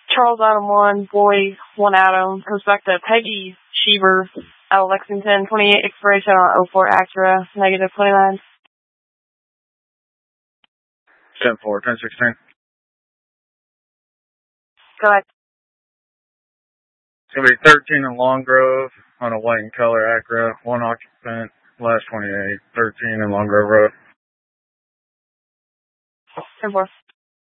Charles Adam 1, Boy 1 Adam, comes back to Peggy Sheaver out of Lexington, 28 expiration on 04 Acura, negative 29. 10-4, 10-16. Go ahead. It's going to be 13 in Long Grove on a white and color Acura, 1 occupant, last 28, 13 in Long Grove Road. 10-4.